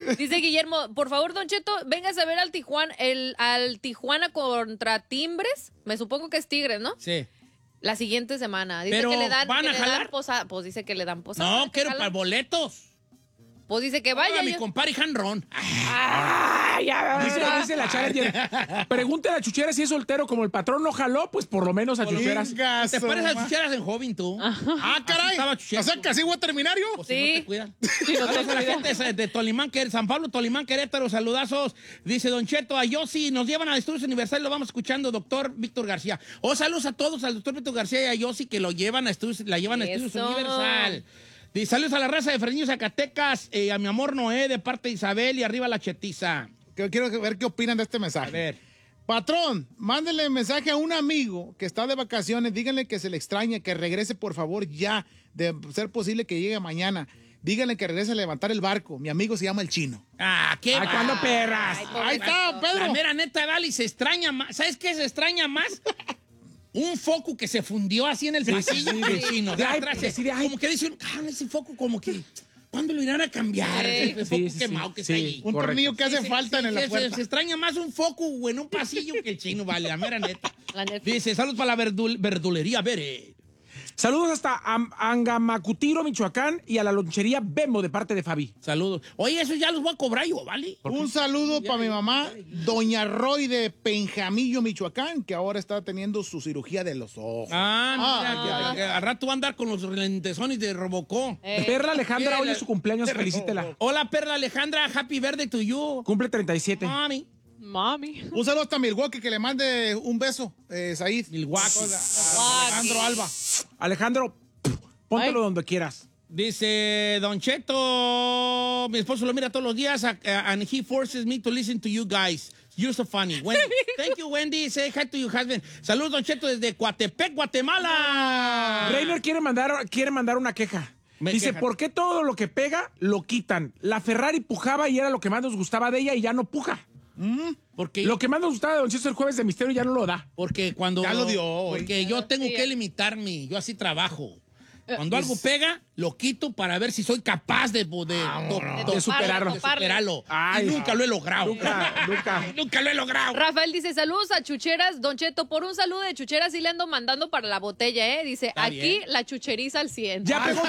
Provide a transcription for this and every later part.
Dice Guillermo, por favor, Don Cheto, vengas a ver al Tijuana contra Timbres. Me supongo que es Tigres, ¿no? Sí. La siguiente semana. Dice Pero que le dan, ¿van a le jalar? dan posada. Pues dice que le dan posada. No, quiero para boletos. Pues dice que vaya. Hola, mi compadre Hanron. Dice la Challenger. Pregúntale a Chucheras si es soltero, como el patrón no jaló, pues por lo menos a Chucheras. Te pares a Chucheras en joven, tú. Caray. Estaba O Chucheras. sea, que así voy a terminario. Pues si Sí. no te cuidan. Saludos a la gente de Tolimán, San Pablo, Tolimán, Querétaro, saludazos. Dice Don Cheto, a Yossi, nos llevan a Estudios Universal, lo vamos escuchando, doctor Víctor García. Saludos a todos, al doctor Víctor García y a Yossi, que lo llevan a Estudios, la llevan a Estudios Eso. Universal. Dice, saludos a la raza de Fresnillo, Zacatecas, a mi amor Noé, de parte de Isabel, y arriba la chetiza. Quiero ver qué opinan de este A mensaje. ver. Patrón, mándele mensaje a un amigo que está de vacaciones. Díganle que se le extraña, que regrese por favor ya. De ser posible que llegue mañana. Díganle que regrese a levantar el barco. Mi amigo se llama el Chino. ¿Qué? Ay, ¿cuándo perras? Ahí está, Pedro. La mera neta, Vali, se extraña más. ¿Sabes qué se extraña más? Un foco que se fundió así en el pasillo del Chino. De Ay, atrás, sí, ay. como que dice, ese foco como que, ¿cuándo lo irán a cambiar? Sí. El foco quemado que está ahí. Un tornillo que hace falta en la puerta. Se extraña más un foco en un pasillo que el Chino, vale, la mera neta. La neta. Dice, saludos para la verdulería Bere. Saludos hasta Angamacutiro, Michoacán, y a la lonchería Bembo de parte de Fabi. Saludos. Oye, eso ya los voy a cobrar yo, ¿vale? Un saludo para mi mamá, Doña Roy de Penjamillo, Michoacán, que ahora está teniendo su cirugía de los ojos. Mira, que al rato va a andar con los lentesones de Robocó. Perla Alejandra, Mira, hoy es su cumpleaños, felicítela. Hola, Perla Alejandra, happy birthday to you. Cumple 37. Mami. Mami. Un saludo hasta Milwaukee, que le mande un beso, Said. Milwaukee. Alejandro Alba. Alejandro, póntelo donde quieras. Dice Don Cheto, mi esposo lo mira todos los días and he forces me to listen to you guys. You're so funny. Wendy. Thank you, Wendy. Say hi to your husband. Saludos, Don Cheto, desde Coatepec, Guatemala. Reiner quiere mandar una queja. Dice, queja. ¿por qué todo lo que pega lo quitan? La Ferrari pujaba y era lo que más nos gustaba de ella y ya no puja. Porque, Lo que más nos gustaba de Don Cheto el jueves de misterio ya no lo da. porque cuando... Ya lo dio hoy. Porque yo tengo que limitarme. Yo así trabajo. Cuando algo pega, lo quito para ver si soy capaz de superarlo. de superarlo. Ay, y nunca lo he logrado. Nunca. Nunca lo he logrado. Rafael dice, saludos a Chucheras. Don Cheto, por un saludo de Chucheras sí le ando mandando para la botella, ¿eh? Dice, Está aquí bien. la chucheriza al 100. Ya pegó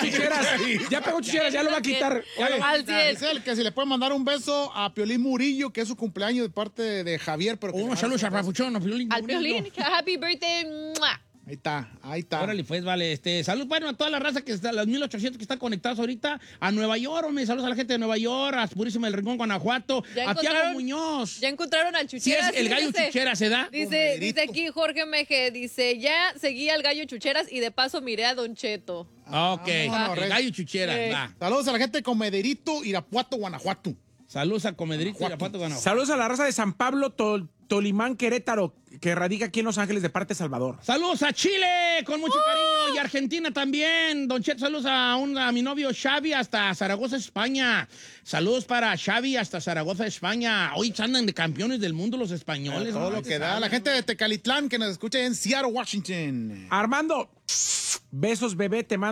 Chucheras, ya lo va a quitar. Oye, Al 100. Dice él que si le puede mandar un beso a Piolín Murillo, que es su cumpleaños de parte de Javier. Pero que Saludos a Rafuchón, a Piolín. Al Piolín, happy birthday. ¡Mua! Ahí está. Órale, pues, vale. Salud, bueno, a toda la raza que está, las 1800 que están conectados ahorita, a Nueva York, saludos a la gente de Nueva York, a Purísima del Rincón, Guanajuato, Ya a Tiago encontraron- Muñoz. Ya encontraron al Sí, Chucheras. es el gallo fíjese. Chuchera, ¿se da? Dice aquí Jorge Meje, dice, ya seguí al gallo Chucheras y de paso miré a Don Cheto. Ok, no, el gallo Chuchera, Sí. va. Saludos a la gente de Comederito, Irapuato, Guanajuato. Saludos a Comedrito y Irapuato, Guanajuato. saludos a la raza de San Pablo, Tolimán, Querétaro, que radica aquí en Los Ángeles de parte de Salvador. Saludos a Chile, con mucho cariño, y Argentina también. Don Cheto, saludos a mi novio Xavi hasta Zaragoza, España. Saludos para Xavi hasta Zaragoza, España. Hoy andan de campeones del mundo los españoles. Todo ¿no? lo que da. La gente de Tecalitlán que nos escucha en Seattle, Washington. Armando, besos, bebé, te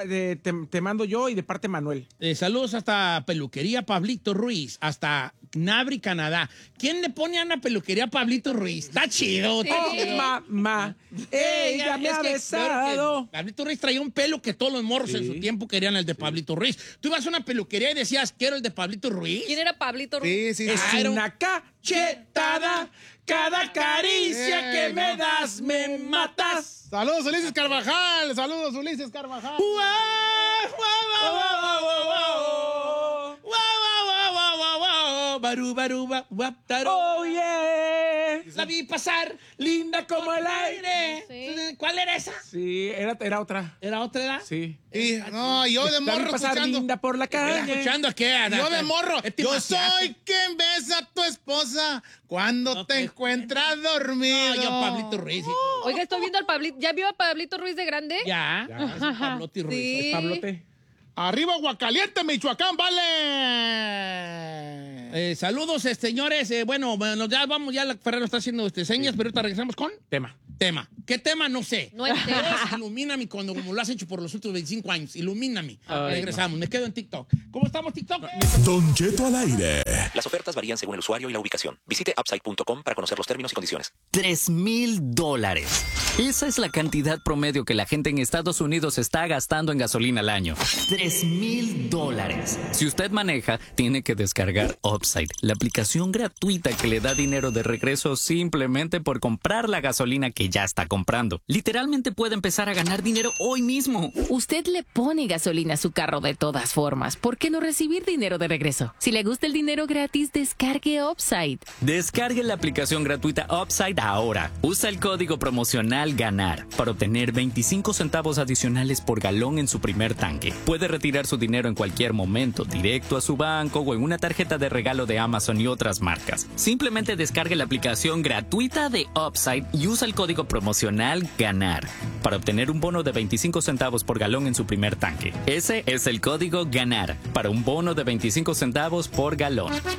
mando yo y de parte Manuel. Saludos hasta Peluquería Pablito Ruiz, hasta Nabri, Canadá. ¿Quién le pone a una peluquería a Pablito Ruiz? Está chido. Sí. Está Oh, chido. mamá, ella me Es ha que, besado. claro que Pablito Ruiz traía un pelo que todos los morros en su tiempo querían el de Pablito Ruiz. Tú ibas a una peluquería y decías, quiero el de Pablito Ruiz. ¿Quién era Pablito Ruiz? Sí. Es Claro. una cachetada, cada caricia que me das me matas. Saludos, Ulises Carvajal. Saludos, Ulises Carvajal. Oh, yeah. La vi pasar Linda como el aire. Sí. ¿Cuál era esa? Sí, era otra. ¿Era otra edad? Sí. Y, no, yo de La vi morro pasar escuchando. linda por la calle. ¿Escuchando a qué? Yo de morro. Este Yo demasiado. soy quien besa a tu esposa cuando No te te- encuentras dormido. No, yo Pablito Ruiz. hijo. Oiga, estoy viendo al Pablito. ¿Ya vio a Pablito Ruiz de grande? Ya. Es un Pablotti Ruiz. Sí. Pablote. Arriba, Aguacaliente, Michoacán, vale. Saludos, señores. Bueno, ya vamos, ya la Ferrero está haciendo señas, pero ahorita regresamos con Tema. tema. ¿Qué tema? No sé. No entiendo. Ilumíname como lo has hecho por los últimos 25 años. Ilumíname. Ay, Regresamos. Me quedo en TikTok. ¿Cómo estamos, TikTok? Don Cheto al aire. Las ofertas varían según el usuario y la ubicación. Visite upside.com para conocer los términos y condiciones. $3,000. Esa es la cantidad promedio que la gente en Estados Unidos está gastando en gasolina al año. $3,000. Si usted maneja, tiene que descargar Upside, la aplicación gratuita que le da dinero de regreso simplemente por comprar la gasolina que ya está comprando. Literalmente puede empezar a ganar dinero hoy mismo. Usted le pone gasolina a su carro de todas formas. ¿Por qué no recibir dinero de regreso? Si le gusta el dinero gratis, descargue Upside. Descargue la aplicación gratuita Upside ahora. Usa el código promocional GANAR para obtener 25 centavos adicionales por galón en su primer tanque. Puede retirar su dinero en cualquier momento, directo a su banco o en una tarjeta de regalo de Amazon y otras marcas. Simplemente descargue la aplicación gratuita de Upside y usa el código promocional GANAR para obtener un bono de 25 centavos por galón en su primer tanque. Ese es el código GANAR para un bono de 25 centavos por galón.